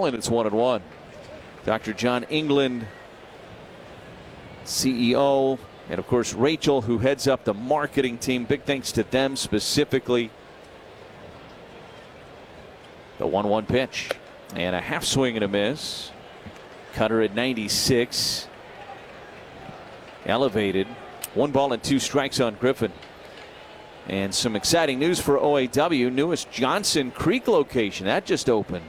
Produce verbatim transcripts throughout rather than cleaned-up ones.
foul, and it's one and one. Doctor John England, C E O, and of course Rachel, who heads up the marketing team. Big thanks to them specifically. The one one pitch. And a half swing and a miss. Cutter at ninety-six. Elevated. One ball and two strikes on Griffin. And some exciting news for O A W. Newest Johnson Creek location. That just opened.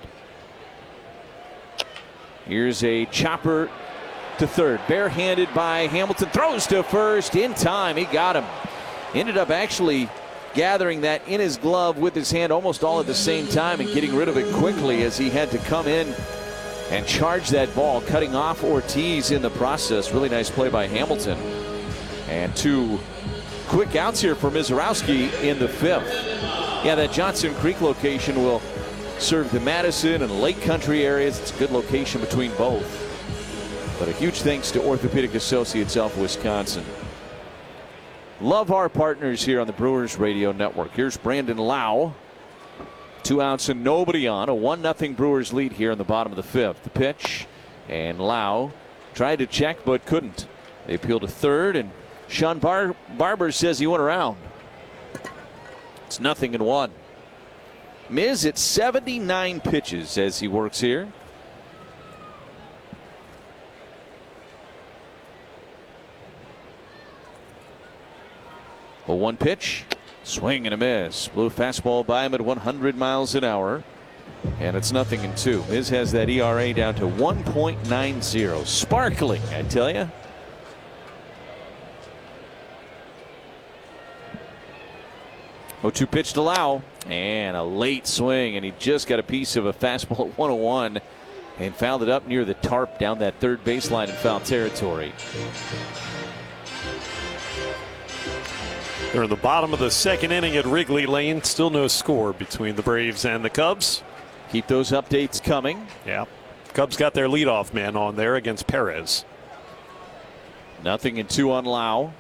Here's a chopper to third. Barehanded by Hamilton. Throws to first in time. He got him. Ended up actually gathering that in his glove with his hand almost all at the same time and getting rid of it quickly as he had to come in and charge that ball, cutting off Ortiz in the process. Really nice play by Hamilton. And two quick outs here for Mizorowski in the fifth. Yeah, that Johnson Creek location will serve the Madison and Lake Country areas. It's a good location between both. But a huge thanks to Orthopedic Associates of Wisconsin. Love our partners here on the Brewers Radio Network. Here's Brandon Lau. Two outs and nobody on. A one nothing Brewers lead here in the bottom of the fifth. The pitch, and Lau tried to check but couldn't. They appeal to third, and Sean Bar- Barber says he went around. It's nothing in one. Miz at seventy-nine pitches as he works here. A one pitch, swing and a miss. Blew fastball by him at one hundred miles an hour. And it's nothing in two. Miz has that E R A down to one point nine oh. Sparkling, I tell you. oh two pitch to Lau. And a late swing. And he just got a piece of a fastball at one oh one. And fouled it up near the tarp down that third baseline in foul territory. They're in the bottom of the second inning at Wrigley Lane. Still no score between the Braves and the Cubs. Keep those updates coming. Yeah. Cubs got their leadoff man on there against Perez. Nothing in two on Lau.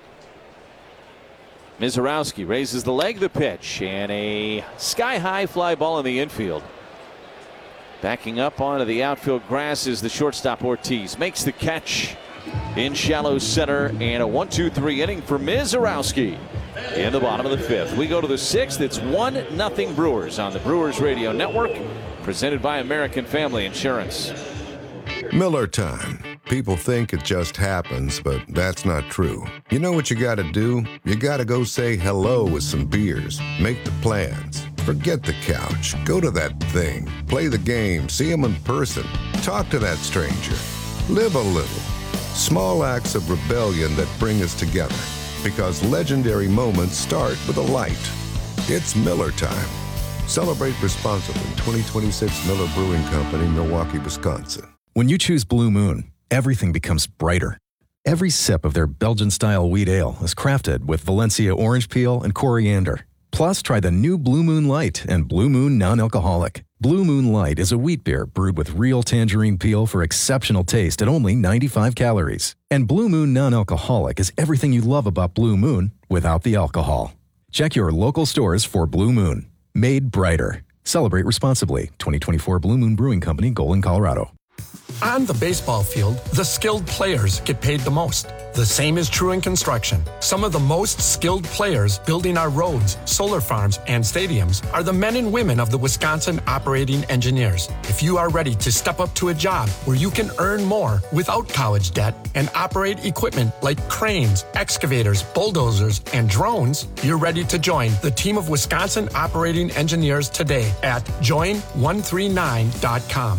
Mizorowski raises the leg, the pitch, and a sky-high fly ball in the infield. Backing up onto the outfield grass is the shortstop Ortiz. Makes the catch in shallow center, and a one two three inning for Mizorowski in the bottom of the fifth. We go to the sixth. It's one nothing Brewers on the Brewers Radio Network, presented by American Family Insurance. Miller time. People think it just happens, but that's not true. You know what you got to do? You got to go say hello with some beers. Make the plans. Forget the couch. Go to that thing. Play the game. See them in person. Talk to that stranger. Live a little. Small acts of rebellion that bring us together. Because legendary moments start with a light. It's Miller time. Celebrate responsibly. twenty twenty-six Miller Brewing Company, Milwaukee, Wisconsin. When you choose Blue Moon, everything becomes brighter. Every sip of their Belgian-style wheat ale is crafted with Valencia orange peel and coriander. Plus, try the new Blue Moon Light and Blue Moon Non-Alcoholic. Blue Moon Light is a wheat beer brewed with real tangerine peel for exceptional taste at only ninety-five calories. And Blue Moon Non-Alcoholic is everything you love about Blue Moon without the alcohol. Check your local stores for Blue Moon. Made brighter. Celebrate responsibly. twenty twenty-four Blue Moon Brewing Company, Golden, Colorado. On the baseball field, the skilled players get paid the most. The same is true in construction. Some of the most skilled players building our roads, solar farms, and stadiums are the men and women of the Wisconsin Operating Engineers. If you are ready to step up to a job where you can earn more without college debt and operate equipment like cranes, excavators, bulldozers, and drones, you're ready to join the team of Wisconsin Operating Engineers today at join one three nine dot com.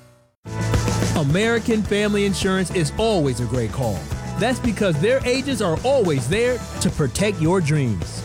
American Family Insurance is always a great call. That's because their agents are always there to protect your dreams.